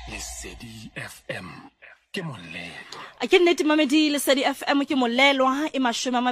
Lesedi FM ke molelo. A ke nnete mamedi Lesedi FM ke molelwa e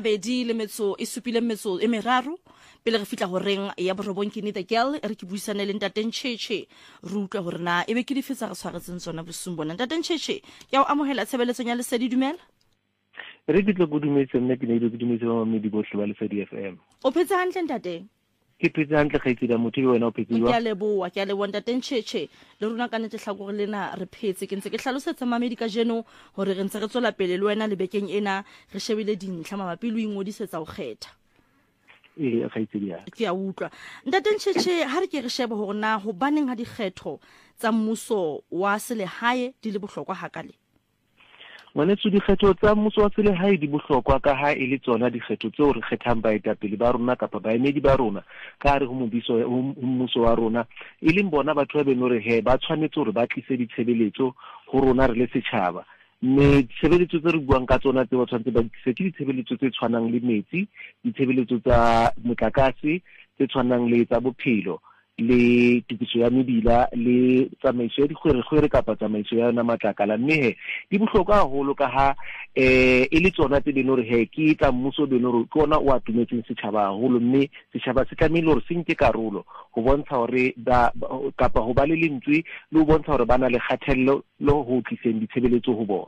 27 pele re fitla ho reng ya borobong ke the girl re ke buisane le Ntate Ntšhetše re utlwa hore na e be ke difetsa re tshwaretseng tsona bosung bona. Ntate Ntšhetše ya o amohela tshebeletsong ya Lesedi, dumela. Re ke tlo go dumetse nna ke ne ke dumetse ba mamedi bohle ba Lesedi FM. O phetse hantle ntate? Ke phetse hantle kgaitsedi motho le wena o phetse jwang? Ke a leboa Ntate Ntšhetše le rona ka nnete hlakore lena re phetse ke ntse ke hlalosetsa mamedi ka jeno hore re ntse re tsola pele le wena le bekeng ena re shebile dintlha mabapi le ingodisetsa ho kgetha. Kgaitsedi ya. Ke a utlwa. Ntate Ntšhetše ha re ke re shebe hore na ho baneng ha dikgetho tsa mmuso wa selehae di le bohlokwa hakale? Ngwanetso dikgetho tsa mmuso wa selehae di bohlokwa ka ha e le tsona dikgetho tseo re kgethang baetapele ba rona kapa baemedi ba rona ka re ho mmuso wa rona e leng bona batho ba beno re ba tshwanetse hore ba tlise ditshebeletso ho rona re le setjhaba. Mme ditshebeletso tse re buang ka tsona tse ba tshwanetse ba tlise ditshebeletso tse tshwanang le metsi, ditshebeletso tsa motlakase, tse tshwanang le tsa bophelo, le tokiso ya mebila le tsamaiso ya dikgwere kapa tsamaiso ya matlakala. Mme di bohlokwa haholo ka ha e le tsona tse beno re ke tsa mmuso beno re ke ona o atumetseng setjhaba haholo, mme setjhaba se tlamehile hore se nke karolo ho bontsha hore kapa ho ba le lentswe le ho bontsha hore bana le kgathello le ho tliseng ditshebeletso ho bona.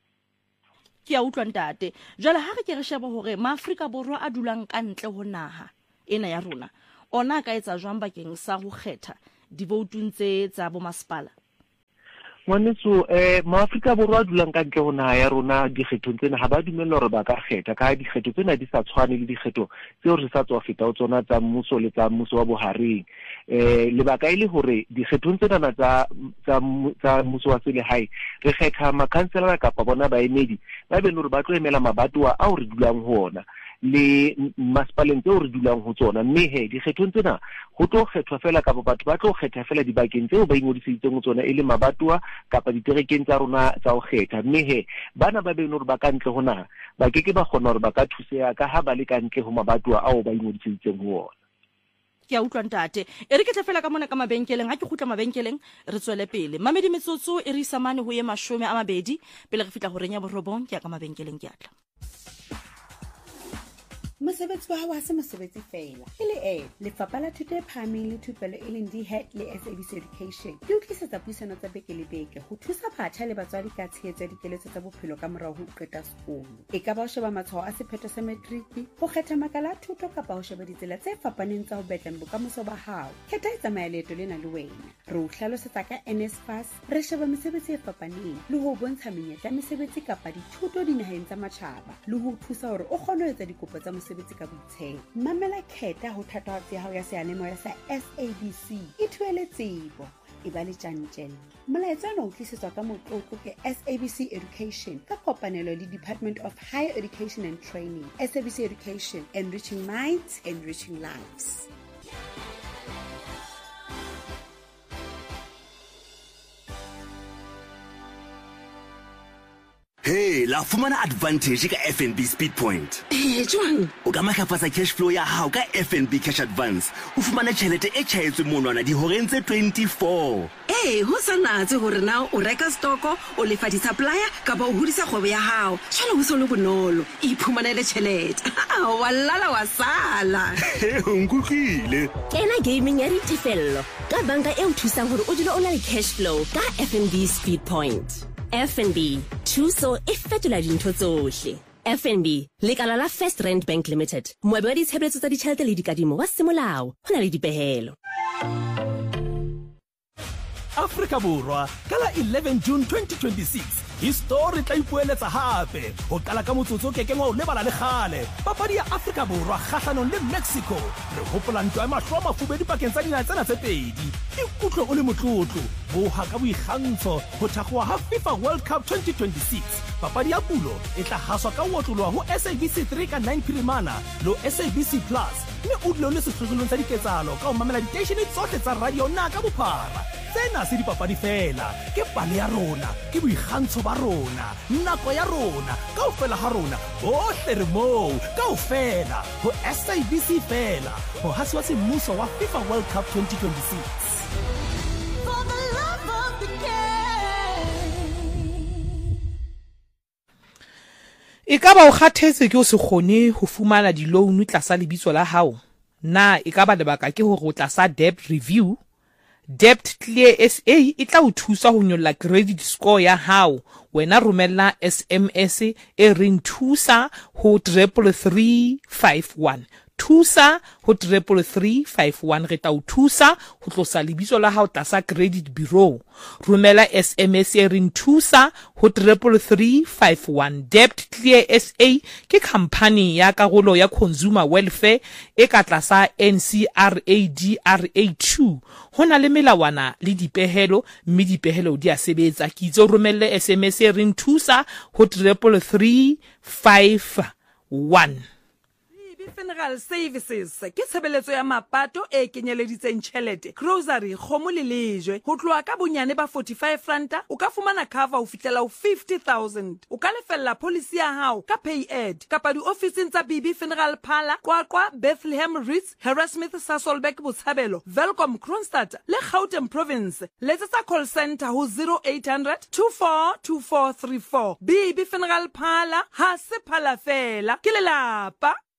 Ke a utlwa ntate. Jwale ha re ke re sheba hore Maafrika Borwa a dulang ka ntle ho naha ena ya rona ona ka etsa jwang bakeng sa ho kgetha divoutung tsa bo masepala? Ngwanetso Maafrika Borwa a dulang ka ntle ho naha ya rona dikgethong tsena ha ba dumella hore ba ka kgetha ka dikgetho tsena di sa tshwane le dikgetho tseo re sa tswa feta ho tsona tsa mmuso le tsa mmuso wa bohareng. Lebaka ile hore dikgethong tsena tsa mmuso wa selehae re kgetha makhanselara kapa bona baemedi ba beno re ba tlo emela mabatowa ao re dulang ho ona le masepaleng tseo re dulang ho tsona. Mme dikgethong tsena ho tlo kgethwa fela kapa batho ba tlo kgetha fela dibakeng tseo ba ingodiseditseng ho tsona e le mabatowa kapa diterekeng tsa rona tsa ho kgetha. Mme bana ba beno re ba ka ntle ho naha ba keke ba kgona hore ba ka thuseha ka ha ba le ka ntle ho mabatowa ao ba ingodiseditseng ho ona. Ke a utlwa ntate. E re ke tla fela ka mona ka mabenkeleng ha ke khutla mabenkeleng re tswele pele. Mamedi metsotso e re isamane ho ye 20 pele re fitla ho renya borobong ke ya ka mabenkeleng ke atla. Mosebetsi wa hao ha se mosebetsi fela e le lefapha la thuto e phahameng le thupelo e leng DHET le SABC Education di utlwisetsa puisano tsa beke le beke ho thusa batjha le batswadi ka tshehetso ya dikeletso tsa bophelo ka morao ho qeta sekolo. E ka ba ho sheba matshwao a sephetho sa matriki, ho kgetha makala a thuto kapa ho sheba ditsela tse fapaneng tsa ho betla bokamoso ba hao. Khetha e tsamaya leeto lena le wena. Re o hlalosetsa ka NSFAS, re sheba mesebetsi e fapaneng le ho bontsha menyetla ya mesebetsi kapa dithuto dinaheng tsa matjhaba le ho thusa hore o kgone ho etsa dikopo tsa sebetsi ka boitshepo. Mamela khetha ho thatohatsi ya hao ya seyalemoya sa SABC e thuele tsebo e ba le tjantjello. Molaetsa ona o tlisetswa ka motlotlo ke SABC Education ka kopanelo le Department of Higher Education and Training. SABC Education, enriching minds, enriching lives. Hey, la fumana advantage ka FNB Speed Point. Jwang? O ka matlafatsa cash flow ya hao ka FNB Cash Advance. O fumana tjhelete e tjhaetswe monwana dihoreng tse 24. Ho sanatse hore na o reka stoko, o lefa di-supplier kapa o hodisa kgwebo ya hao. Jwale ho solo bonolo. Iphumanele tjhelete. Walala wa sala. Nkutlile. Kena gaming ya ditefello ka banka e o thusang hore o dule o na le cash flow ka FNB Speed Point. FNB, thuso e fetola dintho tsohle. FNB, lekala la First Rand Bank Limited. Moabi wa ditshebeletso tsa ditjhelete le dikadimo wa semolao. Ho na le dipehelo. Afrika Borwa ka la 11 June 2026 history tla ipueletsa hape ho qala ka motsotso o kekeng wa o lebala le kgale papadi ya Afrika Borwa kgahlanong le Mexico re hopola ntwa ya mahlo a mafubedu pakeng tsa dinaha tsena tse pedi. Ikutlwe o le motlotlo boha ka boikgantsho ho thakgoha ha FIFA World Cup 2026. Papadi ya pulo e tla haswa ka wotlolwa ho SABC 3 ka 9 Phirimana lo SABC Plus mme o dule le sehlohlolong tsa diketsalo ka ho mamela diteishene tsohle tsa radio na ka bophara. Tsena se dipapadi fela ke pale ya rona ke boikgantsho ba rona nako ya rona kaofela ha rona bohle re moo kaofela ho SABC fela ho haswa semmuso wa FIFA World Cup 2026. For the love of the game. E ka ba o kgathetse ke o se kgone ho fumana di-loan tlasa lebitso la hao? Na e ka ba lebaka ke hore o tlasa debt review? Debt Clear SA e tla o thusa ho nyolla credit score ya hao. Wena romella SMS e reng thusa ho 33351. Thusa ho 33351. Re tla o thusa ho tlosa lebitso la hao tlasa credit bureau. Romela SMS e reng thusa ho 33351. Debt Clear SA ke company ya karolo ya consumer welfare e ka tlasa NCRADRA2. Hona le melawana le dipehelo, mme dipehelo di a sebetsa. Ke itse o romelle SMS e reng thusa ho 33351. Funeral Services ke tshebeletso ya mapato e kenyeleditseng tjhelete, grocery, kgomo le lejwe. Ho tloha ka bonyane ba 45 ranta o ka fumana cover ho fihlela ho 50,000. O ka lefella policy ya hao ka pay-ad kapa di-officing tsa BB Funeral Parlour, Qwaqwa, Bethlehem Ritz, Harrismith, Sasolburg, Botshabelo, Welcome, Kroonstad le Gauteng Province. Letsetsa call center ho 0800 242434. BB Funeral Parlour ha se phala fela, ke lelapa.